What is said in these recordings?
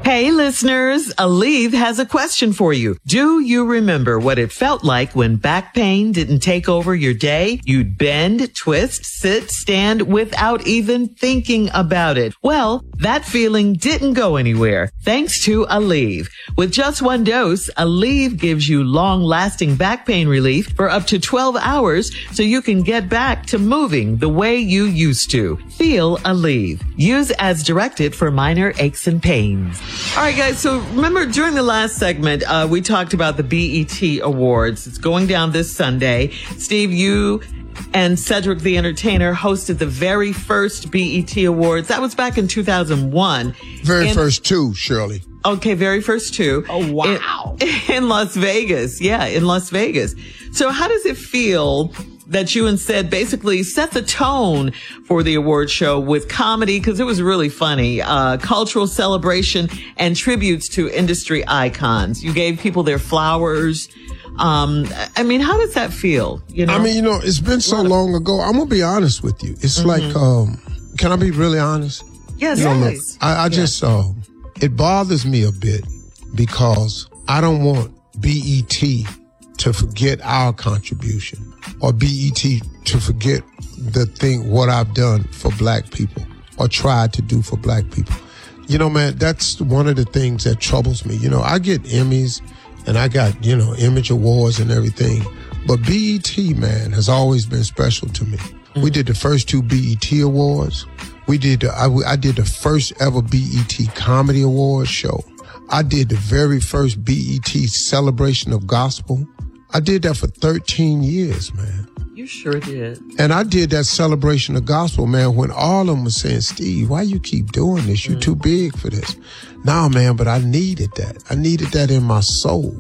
Hey, listeners, Aleve has a question for you. Do you remember what it felt like when back pain didn't take over your day? You'd bend, twist, sit, stand without even thinking about it. Well, that feeling didn't go anywhere thanks to Aleve. With just one dose, Aleve gives you long-lasting back pain relief for up to 12 hours so you can get back to moving the way you used to. Feel Aleve. Use as directed for minor aches and pains. All right, guys. So remember during the last segment, we talked about the BET Awards. It's going down this Sunday. Steve, you and Cedric the Entertainer hosted the very first BET Awards. That was back in 2001. First two, Shirley. Okay, very first two. Oh, wow. In Las Vegas. Yeah, in Las Vegas. So how does it feel that you and Ced basically set the tone for the award show with comedy, because it was really funny, cultural celebration, and tributes to industry icons? You gave people their flowers. I mean, how does that feel? You know? I mean, it's been so long ago. I'm going to be honest with you. It's like, can I be really honest? Yes, look, I just, it bothers me a bit because I don't want BET to forget our contribution, or BET to forget what I've done for black people or tried to do for black people. Man, that's one of the things that troubles me. I get Emmys and I got, Image Awards and everything, but BET, man, has always been special to me. We did the first two BET Awards. I did the first ever BET Comedy Awards show. I did the very first BET Celebration of Gospel. I did that for 13 years, man. You sure did. And I did that Celebration of Gospel, man, when all of them was saying, Steve, why you keep doing this? You're too big for this. Nah, man, but I needed that. I needed that in my soul.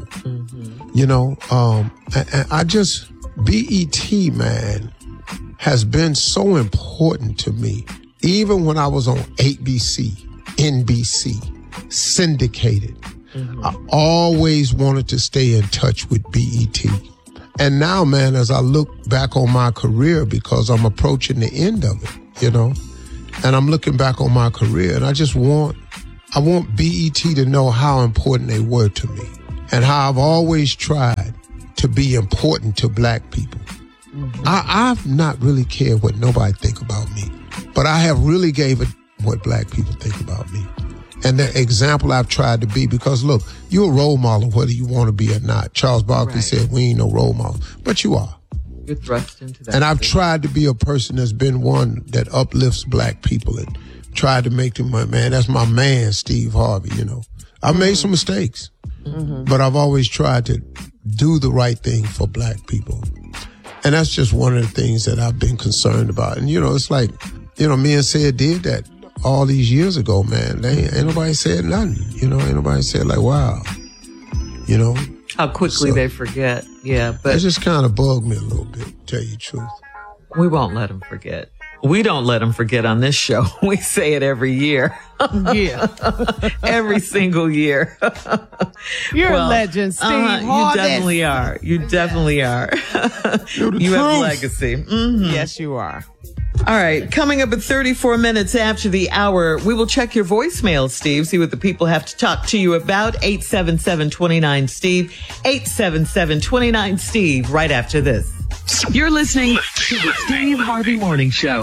And I just, BET, man, has been so important to me. Even when I was on ABC, NBC, syndicated, I always wanted to stay in touch with BET. And now, man, as I look back on my career, because I'm approaching the end of it, and I'm looking back on my career, and I want BET to know how important they were to me and how I've always tried to be important to black people. I've not really cared what nobody think about me, but I have really gave it what black people think about me. And the example I've tried to be, because look, you're a role model whether you want to be or not. Charles Barkley said we ain't no role model, but you are. You're thrust into that. And I've tried to be a person that's been one that uplifts black people and tried to make them, man, that's my man, Steve Harvey, I've made some mistakes, but I've always tried to do the right thing for black people. And that's just one of the things that I've been concerned about. And, it's like, me and Ced did that all these years ago, man. Ain't nobody said nothing. Ain't nobody said like, wow. How quickly they forget. Yeah, but it just kind of bugged me a little bit, to tell you the truth. We won't let them forget. We don't let them forget on this show. We say it every year. Yeah. Every single year. You're a legend, Steve. You definitely are. You definitely are. You have legacy. Yes, you are. All right. Coming up at 34 minutes after the hour, we will check your voicemail, Steve, see what the people have to talk to you about. 877-29-STEVE. 877-29-STEVE right after this. You're listening to the Steve Harvey Morning Show.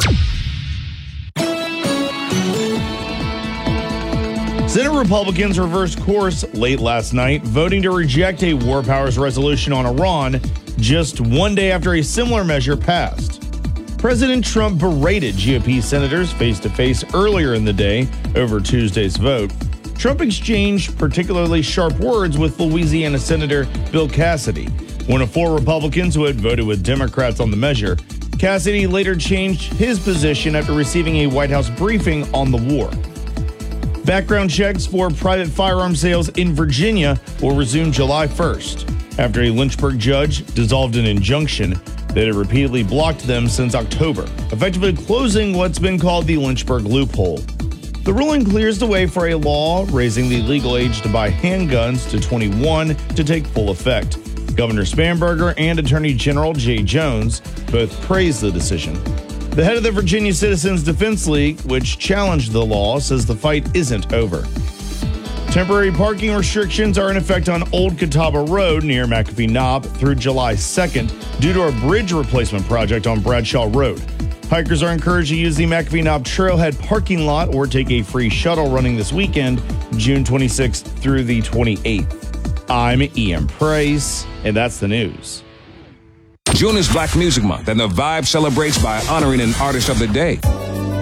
Senate Republicans reversed course late last night, voting to reject a war powers resolution on Iran just one day after a similar measure passed. President Trump berated GOP senators face-to-face earlier in the day over Tuesday's vote. Trump exchanged particularly sharp words with Louisiana Senator Bill Cassidy, one of four Republicans who had voted with Democrats on the measure. Cassidy later changed his position after receiving a White House briefing on the war. Background checks for private firearm sales in Virginia will resume July 1st, after a Lynchburg judge dissolved an injunction that had repeatedly blocked them since October, effectively closing what's been called the Lynchburg loophole. The ruling clears the way for a law raising the legal age to buy handguns to 21 to take full effect. Governor Spanberger and Attorney General Jay Jones both praised the decision. The head of the Virginia Citizens Defense League, which challenged the law, says the fight isn't over. Temporary parking restrictions are in effect on Old Catawba Road near McAfee Knob through July 2nd due to a bridge replacement project on Bradshaw Road. Hikers are encouraged to use the McAfee Knob Trailhead parking lot or take a free shuttle running this weekend, June 26th through the 28th. I'm Ian Price, and that's the news. June is Black Music Month, and the Vibe celebrates by honoring an artist of the day.